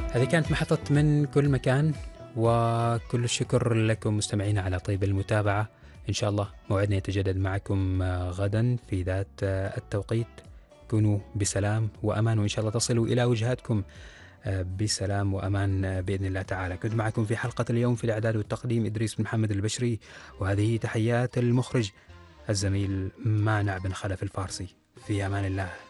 هذه كانت محطة من كل مكان، وكل الشكر لكم مستمعينا على طيب المتابعة. إن شاء الله موعدنا يتجدد معكم غدا في ذات التوقيت. كونوا بسلام وأمان، وإن شاء الله تصلوا إلى وجهاتكم بسلام وأمان بإذن الله تعالى. كنت معكم في حلقة اليوم في الإعداد والتقديم إدريس بن محمد البشري، وهذه تحيات المخرج الزميل مانع بن خلف الفارسي. في أمان الله.